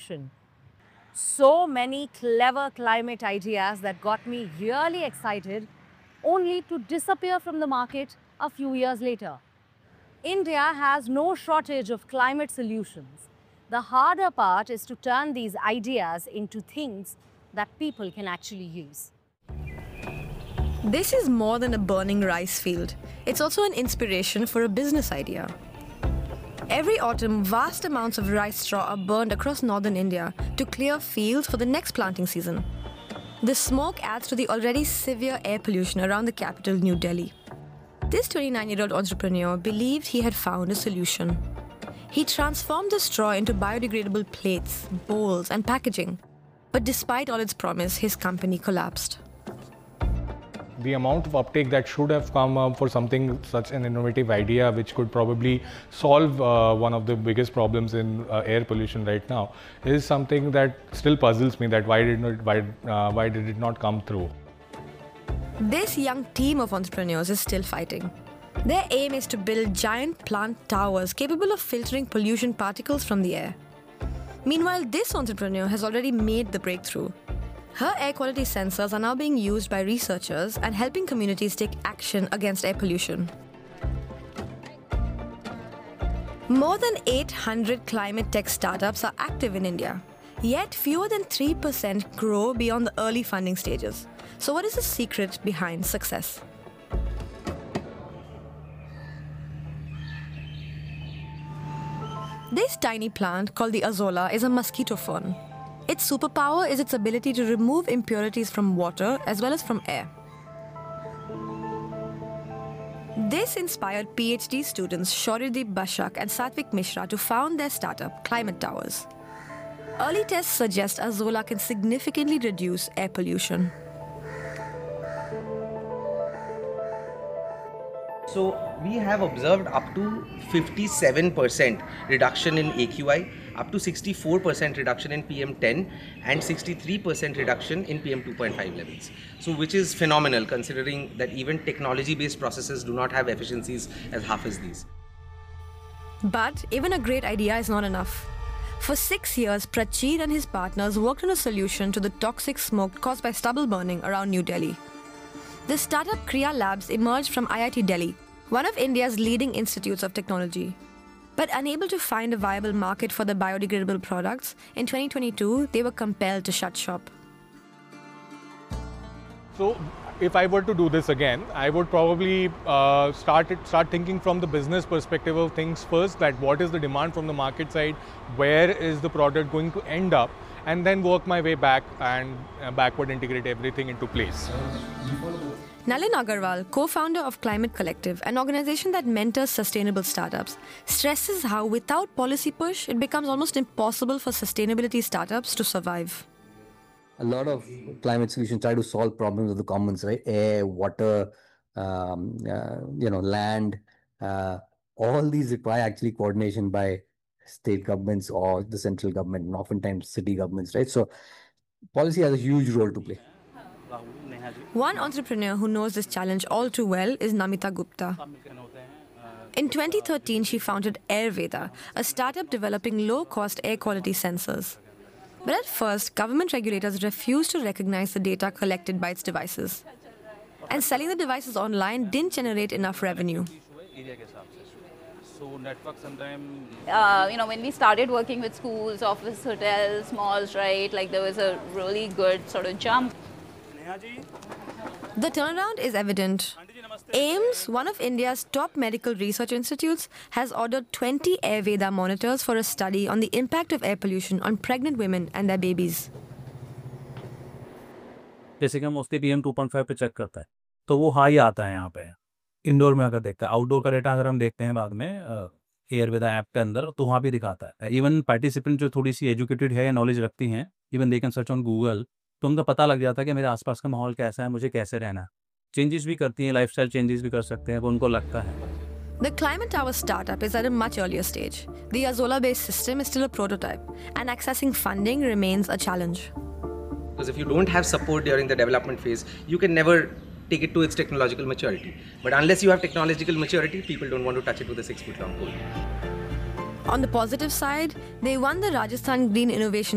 pollution. So many clever climate ideas that got me really excited, only to disappear from the market a few years later. India has no shortage of climate solutions. The harder part is to turn these ideas into things that people can actually use. This is more than a burning rice field. It's also an inspiration for a business idea. Every autumn, vast amounts of rice straw are burned across northern India to clear fields for the next planting season. The smoke adds to the already severe air pollution around the capital, New Delhi. This 29-year-old entrepreneur believed he had found a solution. He transformed the straw into biodegradable plates, bowls, and packaging. But despite all its promise, his company collapsed. The amount of uptake that should have come up for something such an innovative idea, which could probably solve one of the biggest problems in air pollution right now, is something that still puzzles me. That why did it not come through? This young team of entrepreneurs is still fighting. Their aim is to build giant plant towers capable of filtering pollution particles from the air. Meanwhile, this entrepreneur has already made the breakthrough. Her air quality sensors are now being used by researchers and helping communities take action against air pollution. More than 800 climate tech startups are active in India, yet fewer than 3% grow beyond the early funding stages. So what is the secret behind success? This tiny plant called the azolla is a mosquito fern. Its superpower is its ability to remove impurities from water as well as from air. This inspired PhD students Shauryadeep Bashak and Satvik Mishra to found their startup, Climate Towers. Early tests suggest azolla can significantly reduce air pollution. So we have observed up to 57% reduction in AQI, up to 64% reduction in PM10 and 63% reduction in PM2.5 levels. So which is phenomenal considering that even technology-based processes do not have efficiencies as half as these. But even a great idea is not enough. For 6 years, Prachir and his partners worked on a solution to the toxic smoke caused by stubble burning around New Delhi. The startup Kriya Labs emerged from IIT Delhi, one of India's leading institutes of technology. But unable to find a viable market for the biodegradable products, in 2022, they were compelled to shut shop. So, if I were to do this again, I would probably start thinking from the business perspective of things first, that what is the demand from the market side, where is the product going to end up, and then work my way back and backward integrate everything into place. Nalin Agarwal, co-founder of Climate Collective, an organization that mentors sustainable startups, stresses how without policy push, it becomes almost impossible for sustainability startups to survive. A lot of climate solutions try to solve problems of the commons, right? Air, water, land. All these require actually coordination by state governments or the central government, and oftentimes city governments, right? So policy has a huge role to play. One entrepreneur who knows this challenge all too well is Namita Gupta. In 2013, she founded Ayurveda, a startup developing low-cost air quality sensors. But at first, government regulators refused to recognize the data collected by its devices. And selling the devices online didn't generate enough revenue. When we started working with schools, office, hotels, malls, right, like there was a really good sort of jump. The turnaround is evident. AIIMS, one of India's top medical research institutes, has ordered 20 Ayurveda monitors for a study on the impact of air pollution on pregnant women and their babies. जैसे कि हम उसके PM 2.5 पे check करता है तो वो high आता है यहाँ पे इंडोर में अगर देखता है आउटडोर का डेटा अगर हम देखते हैं बाद में एयरवेदा ऐप के अंदर तो वहाँ भी दिखाता है इवन पार्टिसिपेंट जो थोड़ी सी एजुकेटेड है या नॉलेज रखती हैं even they can search on Google तो उनको पता लग जाता है कि मेरे आसपास का माहौल कैसा है मुझे कैसे रहना है चेंजेस भी करती हैं लाइफस्टाइल चेंजेस भी कर सकते हैं वो उनको लगता है The Climate Tower startup is at a much earlier stage. The Azolla-based system is still a prototype, and accessing funding remains a challenge. Because if you don't have support during the development phase, you can never take it to its technological maturity. But unless you have technological maturity, people don't want to touch it with a 6-foot-long pole. On the positive side, they won the Rajasthan Green Innovation